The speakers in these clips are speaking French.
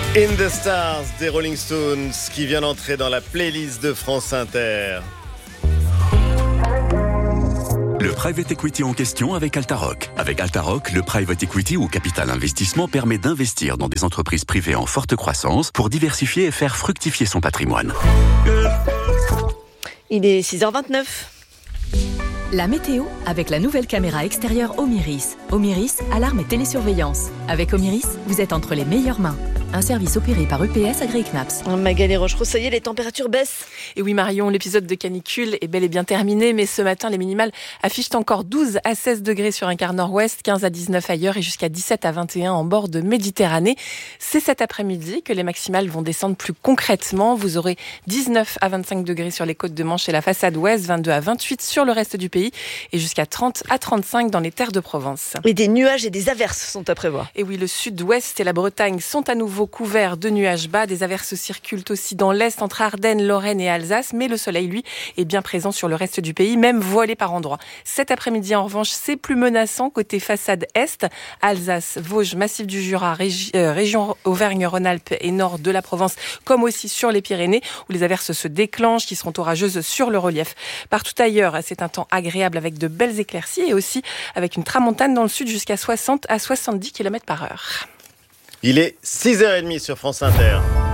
In the Stars des Rolling Stones qui vient d'entrer dans la playlist de France Inter. Le private equity en question avec Altaroc. Avec Altaroc, le private equity ou capital investissement permet d'investir dans des entreprises privées en forte croissance pour diversifier et faire fructifier son patrimoine. Il est 6h29. La météo avec la nouvelle caméra extérieure Omiris. Omiris, alarme et télésurveillance. Avec Omiris, vous êtes entre les meilleures mains. Un service opéré par EPS AgriKnaps. Magali Rochereau, ça y est, les températures baissent. Et oui Marion, l'épisode de canicule est bel et bien terminé, mais ce matin, les minimales affichent encore 12 à 16 degrés sur un quart nord-ouest, 15 à 19 ailleurs et jusqu'à 17 à 21 en bord de Méditerranée. C'est cet après-midi que les maximales vont descendre plus concrètement. Vous aurez 19 à 25 degrés sur les côtes de Manche et la façade ouest, 22 à 28 sur le reste du pays et jusqu'à 30 à 35 dans les terres de Provence. Et des nuages et des averses sont à prévoir. Et oui, le sud-ouest et la Bretagne sont à nouveau couverts de nuages bas. Des averses circulent aussi dans l'est entre Ardennes, Lorraine et Alsace, mais le soleil, lui, est bien présent sur le reste du pays, même voilé par endroits. Cet après-midi, en revanche, c'est plus menaçant côté façade est. Alsace, Vosges, Massif du Jura, région Auvergne-Rhône-Alpes et nord de la Provence, comme aussi sur les Pyrénées, où les averses se déclenchent, qui seront orageuses sur le relief. Partout ailleurs, c'est un temps agréable avec de belles éclaircies et aussi avec une tramontane dans le sud jusqu'à 60 à 70 km/h. Il est 6h30 sur France Inter.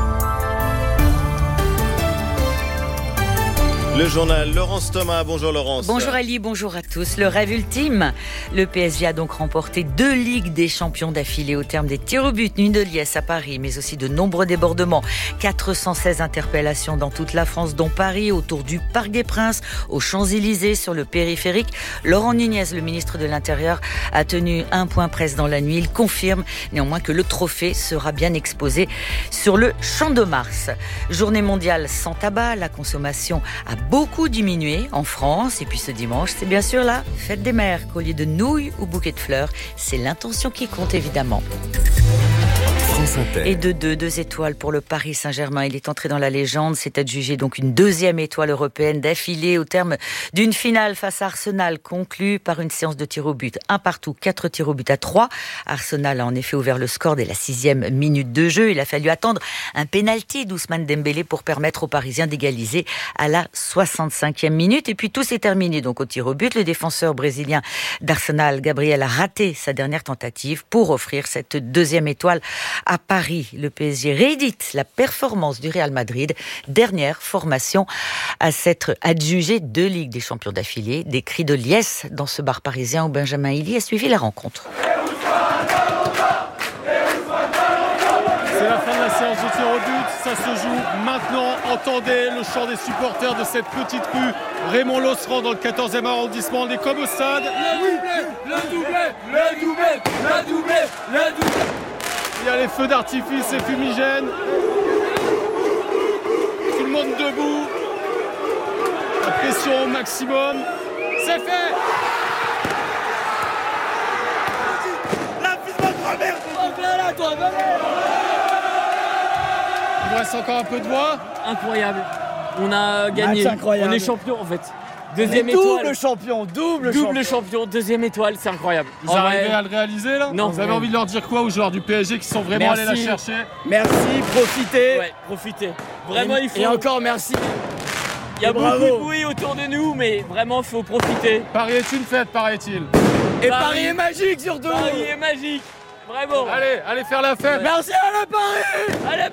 Le journal, Laurence Thomas. Bonjour Laurence. Bonjour Ali, bonjour à tous. Le rêve ultime. Le PSG a donc remporté 2 Ligues des Champions d'affilée au terme des tirs au but. Nuit de liesse à Paris, mais aussi de nombreux débordements. 416 interpellations dans toute la France, dont Paris, autour du Parc des Princes, aux Champs-Élysées, sur le périphérique. Laurent Nunez, le ministre de l'Intérieur, a tenu un point presse dans la nuit. Il confirme néanmoins que le trophée sera bien exposé sur le Champ de Mars. Journée mondiale sans tabac. La consommation a beaucoup diminué en France. Et puis ce dimanche, c'est bien sûr la fête des mères. Collier de nouilles ou bouquet de fleurs, c'est l'intention qui compte évidemment. Et de 2 étoiles pour le Paris Saint-Germain. Il est entré dans la légende, c'est adjugé donc une 2e étoile européenne d'affilée au terme d'une finale face à Arsenal, conclue par une séance de tirs au but. 1 partout, 4 tirs au but à 3. Arsenal a en effet ouvert le score dès la 6e minute de jeu. Il a fallu attendre un pénalty d'Ousmane Dembélé pour permettre aux Parisiens d'égaliser à la 65e minute. Et puis tout s'est terminé donc au tir au but. Le défenseur brésilien d'Arsenal, Gabriel, a raté sa dernière tentative pour offrir cette 2e étoile à Paris. Le PSG réédite la performance du Real Madrid, dernière formation à s'être adjugée 2 Ligues des Champions d'affilée. Des cris de liesse dans ce bar parisien où Benjamin Hilly a suivi la rencontre. C'est la fin de la séance de tir au but, ça se joue maintenant. Entendez le chant des supporters de cette petite rue Raymond Losserand dans le 14e arrondissement. On est comme au stade. Le doublé. Il y a les feux d'artifice et fumigènes. Tout le monde debout. La pression au maximum. C'est fait. Il nous reste encore un peu de voix. Incroyable. On a gagné. On est champion en fait. Deuxième double étoile. Double champion, 2e étoile, c'est incroyable. Vous arrivez à le réaliser là? Non. Vous avez envie de leur dire quoi aux joueurs du PSG qui sont vraiment allés la chercher? Merci, profitez. Ouais, profitez. Vraiment, il faut. Et encore merci. Il y a beaucoup de bruit autour de nous, mais vraiment, il faut profiter. Paris est une fête, paraît-il. Et Paris est magique surtout. Paris est magique. Vraiment. Allez faire la fête. Merci à la Paris. Allez,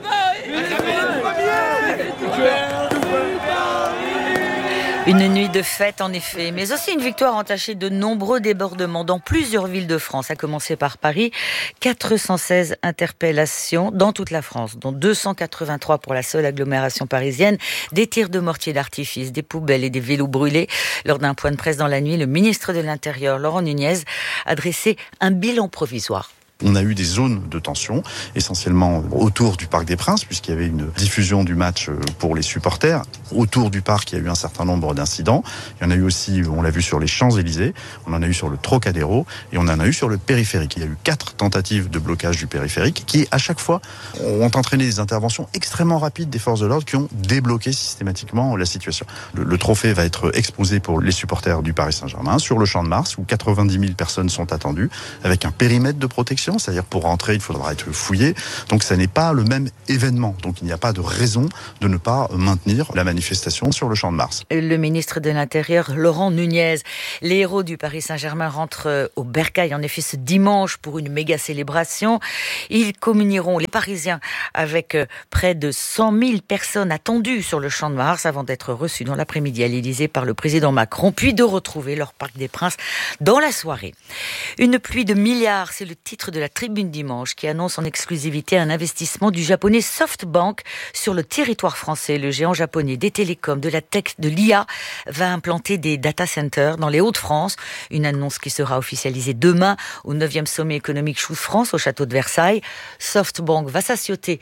Paris. Une nuit de fête en effet, mais aussi une victoire entachée de nombreux débordements dans plusieurs villes de France, à commencer par Paris. 416 interpellations dans toute la France, dont 283 pour la seule agglomération parisienne. Des tirs de mortier d'artifice, des poubelles et des vélos brûlés. Lors d'un point de presse dans la nuit, le ministre de l'Intérieur, Laurent Nunez, a dressé un bilan provisoire. On a eu des zones de tension, essentiellement autour du Parc des Princes, puisqu'il y avait une diffusion du match pour les supporters. Autour du parc, il y a eu un certain nombre d'incidents. Il y en a eu aussi, on l'a vu sur les Champs-Élysées, on en a eu sur le Trocadéro, et on en a eu sur le périphérique. Il y a eu 4 tentatives de blocage du périphérique, qui, à chaque fois, ont entraîné des interventions extrêmement rapides des forces de l'ordre, qui ont débloqué systématiquement la situation. Le trophée va être exposé pour les supporters du Paris Saint-Germain, sur le Champ de Mars, où 90 000 personnes sont attendues, avec un périmètre de protection. autorisation, c'est-à-dire pour rentrer, il faudra être fouillé. Donc ça n'est pas le même événement. Donc il n'y a pas de raison de ne pas maintenir la manifestation sur le Champ de Mars. Le ministre de l'Intérieur, Laurent Nunez. Les héros du Paris Saint-Germain rentrent au Bercail, en effet, ce dimanche pour une méga célébration. Ils communieront, les Parisiens, avec près de 100 000 personnes attendues sur le Champ de Mars avant d'être reçus dans l'après-midi à l'Élysée par le président Macron, puis de retrouver leur Parc des Princes dans la soirée. Une pluie de milliards, c'est le titre de la Tribune dimanche qui annonce en exclusivité un investissement du japonais SoftBank sur le territoire français. Le géant japonais des télécoms, de la tech, de l'IA va implanter des data centers dans les Hauts-de-France. Une annonce qui sera officialisée demain au 9e sommet économique Choose-France au château de Versailles. SoftBank va s'associer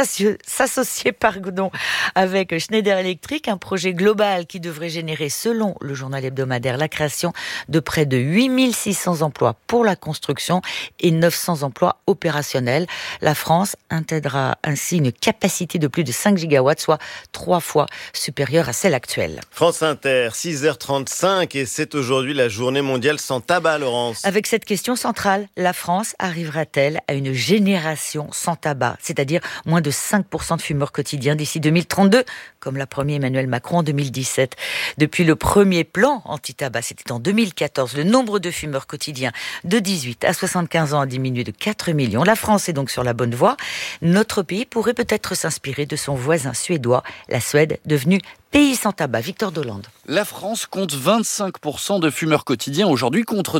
avec Schneider Electric, un projet global qui devrait générer, selon le journal hebdomadaire, la création de près de 8600 emplois pour la construction et 900 emplois opérationnels. La France intégrera ainsi une capacité de plus de 5 gigawatts, soit 3 fois supérieure à celle actuelle. France Inter, 6h35 et c'est aujourd'hui la journée mondiale sans tabac, Laurence. Avec cette question centrale, la France arrivera-t-elle à une génération sans tabac, c'est-à-dire moins de 5% de fumeurs quotidiens d'ici 2032, comme l'a promis Emmanuel Macron en 2017. Depuis le premier plan anti-tabac, c'était en 2014, le nombre de fumeurs quotidiens de 18 à 75 ans a diminué de 4 millions. La France est donc sur la bonne voie. Notre pays pourrait peut-être s'inspirer de son voisin suédois, la Suède, devenue pays sans tabac. Victor Dolande. La France compte 25% de fumeurs quotidiens aujourd'hui contre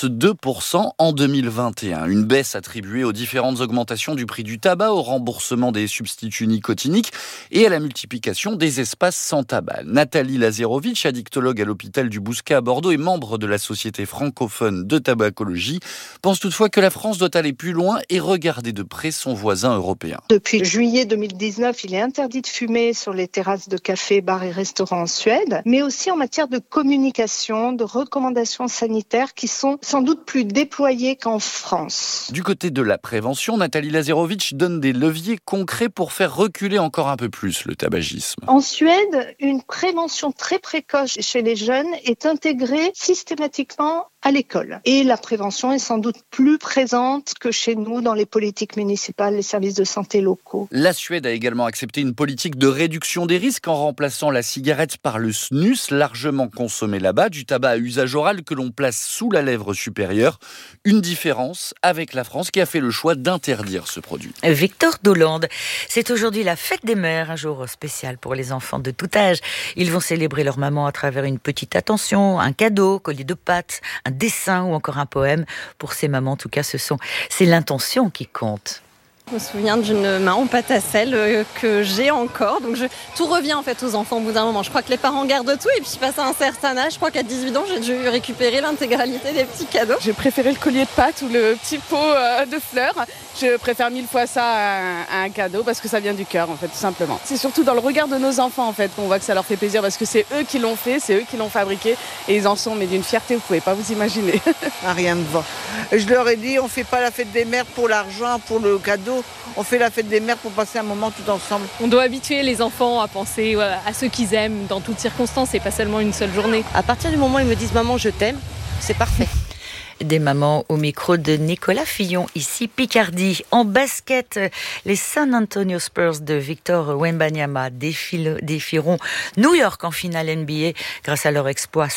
32% en 2021. Une baisse attribuée aux différentes augmentations du prix du tabac, au remboursement des substituts nicotiniques et à la multiplication des espaces sans tabac. Nathalie Lazarovic, addictologue à l'hôpital du Bouscat à Bordeaux et membre de la Société francophone de tabacologie, pense toutefois que la France doit aller plus loin et regarder de près son voisin européen. Depuis juillet 2019, il est interdit de fumer sur les terrasses de cafés, bars et restaurants en Suède, mais aussi en matière de communication, de recommandations sanitaires qui sont sans doute plus déployées qu'en France. Du côté de la prévention, Nathalie Lazarovic donne des leviers concrets pour faire reculer encore un peu plus le tabagisme. En Suède, une prévention très précoce chez les jeunes est intégrée systématiquement à l'école. Et la prévention est sans doute plus présente que chez nous dans les politiques municipales, les services de santé locaux. La Suède a également accepté une politique de réduction des risques en remplaçant la cigarette par le snus, largement consommé là-bas, du tabac à usage oral que l'on place sous la lèvre supérieure. Une différence avec la France qui a fait le choix d'interdire ce produit. Victor Dolande, c'est aujourd'hui la fête des mères, un jour spécial pour les enfants de tout âge. Ils vont célébrer leur maman à travers une petite attention, un cadeau, collier de pâtes, un dessin ou encore un poème. Pour ces mamans, en tout cas, c'est l'intention qui compte. Je me souviens d'une main en pâte à sel que j'ai encore. Donc tout revient en fait aux enfants au bout d'un moment. Je crois que les parents gardent tout et puis passé un certain âge, je crois qu'à 18 ans, j'ai dû récupérer l'intégralité des petits cadeaux. J'ai préféré le collier de pâtes ou le petit pot de fleurs. Je préfère 1000 fois ça à un cadeau parce que ça vient du cœur en fait, tout simplement. C'est surtout dans le regard de nos enfants en fait qu'on voit que ça leur fait plaisir parce que c'est eux qui l'ont fait, c'est eux qui l'ont fabriqué et ils en sont mais d'une fierté, vous pouvez pas vous imaginer. Rien ne va. Je leur ai dit, on fait pas la fête des mères pour l'argent, pour le cadeau. On fait la fête des mères pour passer un moment tout ensemble. On doit habituer les enfants à penser à ceux qu'ils aiment dans toutes circonstances et pas seulement une seule journée. À partir du moment où ils me disent « Maman, je t'aime », c'est parfait. Des mamans au micro de Nicolas Fillon, ici Picardie. En basket, les San Antonio Spurs de Victor Wembanyama défieront New York en finale NBA grâce à leur exploit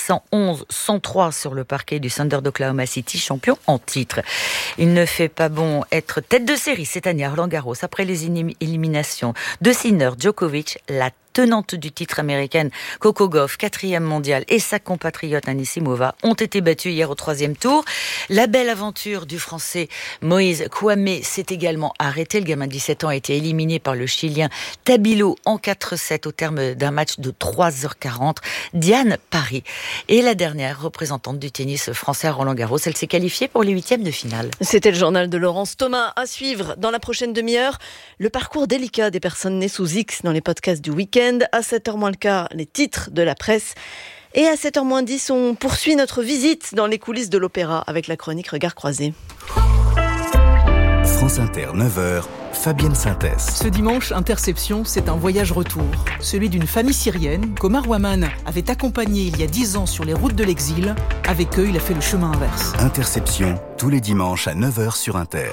111-103 sur le parquet du Thunder d'Oklahoma City, champion en titre. Il ne fait pas bon être tête de série cette année à Roland-Garros après les éliminations de Sinner, Djokovic, la tenante du titre américaine Coco Gauff, 4e mondiale, et sa compatriote Anisimova ont été battues hier au 3e tour. La belle aventure du Français Moïse Kouamé s'est également arrêtée. Le gamin de 17 ans a été éliminé par le Chilien Tabilo en 4-7 au terme d'un match de 3h40. Diane Paris est la dernière représentante du tennis français à Roland-Garros. Elle s'est qualifiée pour les 8e de finale. C'était le journal de Laurence Thomas. À suivre dans la prochaine demi-heure, le parcours délicat des personnes nées sous X dans les podcasts du week-end. À 7h moins le quart, les titres de la presse. Et à 7h moins 10, on poursuit notre visite dans les coulisses de l'opéra avec la chronique Regard croisé. France Inter, 9h, Fabienne Synthès. Ce dimanche, Interception, c'est un voyage retour. Celui d'une famille syrienne qu'Omar Waman avait accompagnée il y a 10 ans sur les routes de l'exil. Avec eux, il a fait le chemin inverse. Interception, tous les dimanches à 9h sur Inter.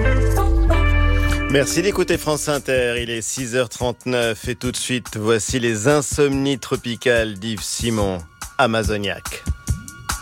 Merci d'écouter France Inter, il est 6h39 et tout de suite, voici les insomnies tropicales d'Yves Simon, Amazoniaque.